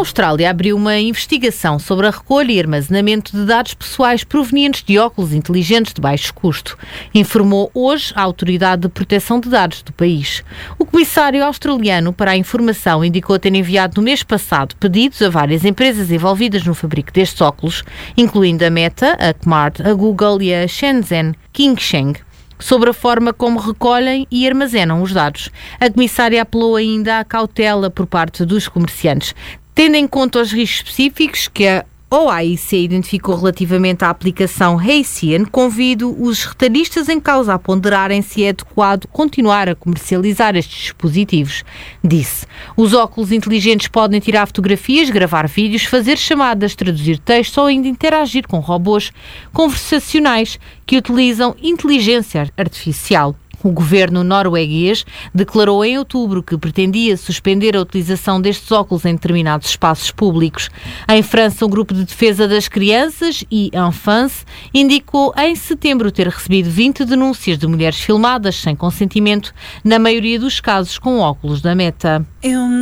Austrália abriu uma investigação sobre a recolha e armazenamento de dados pessoais provenientes de óculos inteligentes de baixo custo, informou hoje a Autoridade de Proteção de Dados do país. O comissário australiano para a informação indicou ter enviado no mês passado pedidos a várias empresas envolvidas no fabrico destes óculos, incluindo a Meta, a Kmart, a Google e a Shenzhen Qingshan, sobre a forma como recolhem e armazenam os dados. A comissária apelou ainda à cautela por parte dos comerciantes, tendo em conta os riscos específicos que a OAIC identificou relativamente à aplicação Heysian. Convido os retalhistas em causa a ponderarem se é adequado continuar a comercializar estes dispositivos, disse. Os óculos inteligentes podem tirar fotografias, gravar vídeos, fazer chamadas, traduzir texto ou ainda interagir com robôs conversacionais que utilizam inteligência artificial. O governo norueguês declarou em outubro que pretendia suspender a utilização destes óculos em determinados espaços públicos. Em França, um grupo de defesa das crianças e Enfance indicou em setembro ter recebido 20 denúncias de mulheres filmadas sem consentimento, na maioria dos casos com óculos da Meta.